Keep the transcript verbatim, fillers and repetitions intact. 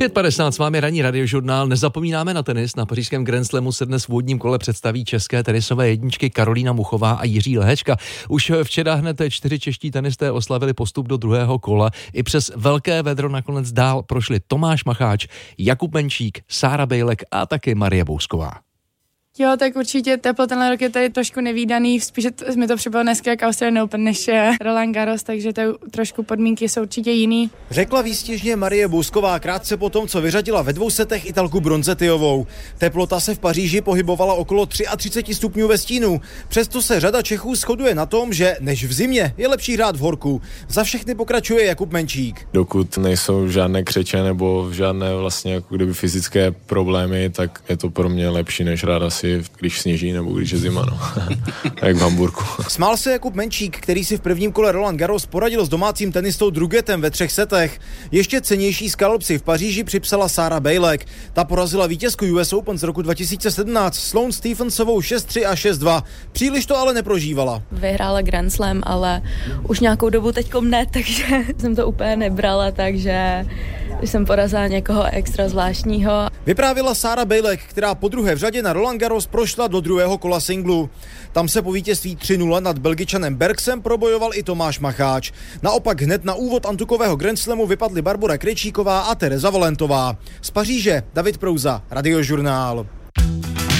pět padesát s vámi ranní radiožurnál. Nezapomínáme na tenis. Na pařížském Grand Slamu se dnes v úvodním kole představí české tenisové jedničky Karolína Muchová a Jiří Lehečka. Už včera hned čtyři čeští tenisté oslavili postup do druhého kola. I přes velké vedro nakonec dál prošli Tomáš Macháč, Jakub Menčík, Sára Bejlek a taky Marie Bousková. Jo, tak určitě teplo tenhle rok je tady trošku nevídaný, spíš mi to připadlo dneska jak Australian Open, než je Roland Garros, takže to trošku podmínky jsou určitě jiný. Řekla výstižně Marie Bousková krátce po tom, co vyřadila ve dvou setech Italku Bronzetiovou. Teplota se v Paříži pohybovala okolo třicet tři stupňů ve stínu. Přesto se řada Čechů shoduje na tom, že než v zimě je lepší hrát v horku. Za všechny pokračuje Jakub Menčík. Dokud nejsou žádné křeče nebo žádné vlastně jako kdyby fyzické problémy, tak je to pro mě lepší než hrát asi když sněží nebo když je zima, no. Jak v Hamburku. Smál se Jakub Menčík, který si v prvním kole Roland Garros poradil s domácím tenistou Drugetem ve třech setech. Ještě cennější skalp si v Paříži připsala Sára Bejlek. Ta porazila vítězku U S Open z roku dva tisíce sedmnáct Sloane Stephensovou šest tři a šest dva. Příliš to ale neprožívala. Vyhrála Grand Slam, ale už nějakou dobu teďkom ne, takže jsem to úplně nebrala, takže jsem porazila někoho extra zvláštního. Vyprávila Sára Bejlek, která po druhé v řadě na Roland Garros prošla do druhého kola singlu. Tam se po vítězství tři nula nad Belgičanem Bergsem probojoval i Tomáš Macháč. Naopak hned na úvod antukového Grand Slamu vypadly Barbora Krejčíková a Tereza Valentová. Z Paříže David Prouza, Radiožurnál.